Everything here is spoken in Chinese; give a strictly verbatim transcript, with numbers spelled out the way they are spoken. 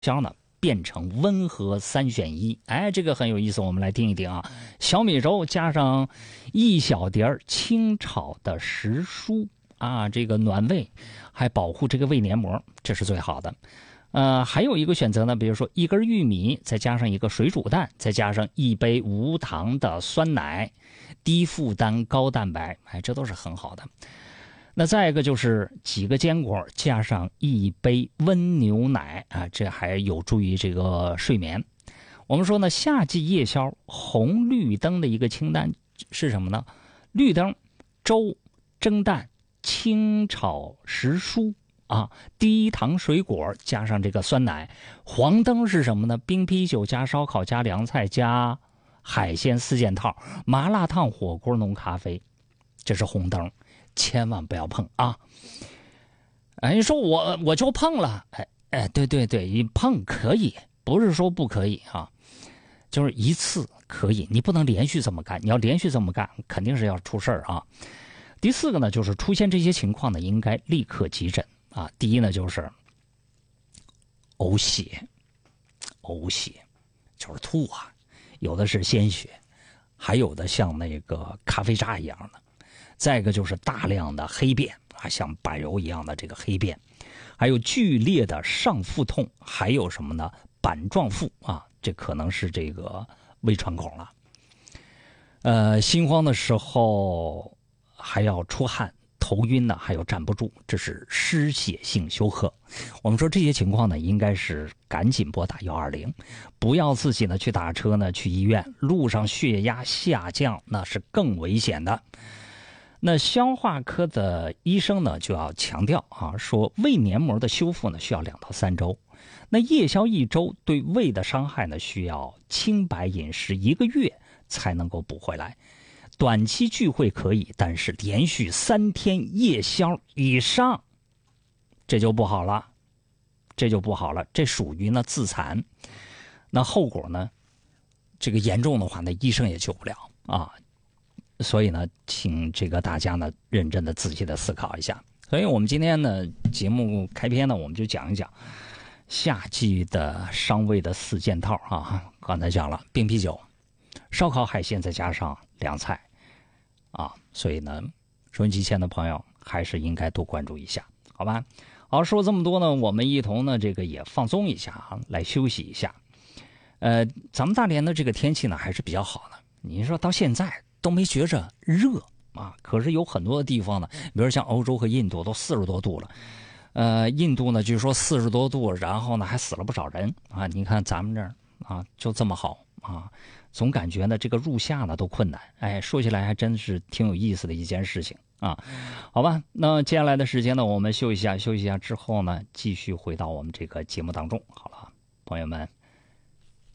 宵呢变成温和三选一。哎，这个很有意思，我们来听一听啊。小米粥加上一小碟清炒的时蔬啊，这个暖胃，还保护这个胃黏膜，这是最好的。呃，还有一个选择呢，比如说一根玉米，再加上一个水煮蛋，再加上一杯无糖的酸奶，低负担高蛋白，哎，这都是很好的。那再一个就是几个坚果加上一杯温牛奶啊，这还有助于这个睡眠。我们说呢，夏季夜宵红绿灯的一个清单是什么呢？绿灯粥、蒸蛋、清炒时蔬啊，低糖水果加上这个酸奶。黄灯是什么呢？冰啤酒加烧烤加凉菜加海鲜四件套，麻辣烫、火锅、浓咖啡，这是红灯。千万不要碰啊！哎，你说我我就碰了，哎哎，对对对，你碰可以，不是说不可以啊，就是一次可以，你不能连续这么干，你要连续这么干，肯定是要出事儿啊。第四个呢，就是出现这些情况呢，应该立刻急诊啊。第一呢，就是呕血，呕血就是吐啊，有的是鲜血，还有的像那个咖啡渣一样的。再一个就是大量的黑便啊，像柏油一样的这个黑便，还有剧烈的上腹痛，还有什么呢？板状腹啊，这可能是这个胃穿孔了。呃，心慌的时候还要出汗、头晕呢，还有站不住，这是失血性休克。我们说这些情况呢，应该是赶紧拨打一二零，不要自己呢去打车呢去医院，路上血压下降那是更危险的。那消化科的医生呢就要强调啊，说胃黏膜的修复呢需要两到三周，那夜宵一周对胃的伤害呢需要清白饮食一个月才能够补回来。短期聚会可以，但是连续三天夜宵以上，这就不好了，这就不好了，这属于呢自残。那后果呢，这个严重的话呢，医生也救不了啊。所以呢，请这个大家呢认真的、仔细的思考一下。所以我们今天呢节目开篇呢，我们就讲一讲夏季的伤胃的四件套啊。刚才讲了冰啤酒、烧烤、海鲜，再加上凉菜啊。所以呢，收音机前的朋友还是应该多关注一下，好吧？好，说这么多呢，我们一同呢这个也放松一下啊，来休息一下。呃，咱们大连的这个天气呢还是比较好的。你说到现在都没觉着热啊，可是有很多的地方呢，比如像欧洲和印度都四十多度了。呃，印度呢据说四十多度，然后呢还死了不少人啊。你看咱们这儿啊就这么好啊，总感觉呢这个入夏呢都困难。哎，说起来还真是挺有意思的一件事情啊。好吧，那接下来的时间呢，我们休息一下，休息一下之后呢，继续回到我们这个节目当中。好了，朋友们。